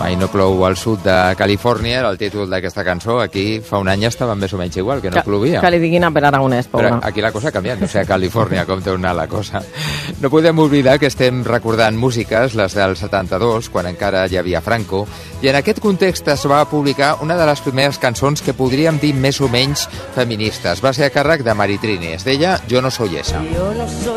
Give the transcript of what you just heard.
Mai no plou al sud de Califòrnia, era el títol d'aquesta cançó. Aquí fa un any estaven més o menys igual, que no plovia. Que li diguin a Pere Aragonès, pobre. Però aquí la cosa ha canviat, no sé a Califòrnia com té anar la cosa. No podem oblidar que estem recordant músiques, les del 72, quan encara hi havia Franco, i en aquest context es va publicar una de les primeres cançons que podríem dir més o menys feministes. Va ser a càrrec de Maritrini. Es deia Jo no soy esa. Yo no soy